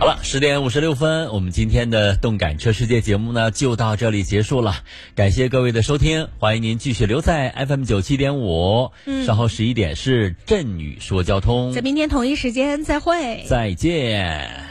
了，10:56，我们今天的动感车世界节目呢就到这里结束了，感谢各位的收听，欢迎您继续留在 FM97.5，稍后11点是振宇说交通， 在明天同一时间再会， 再见。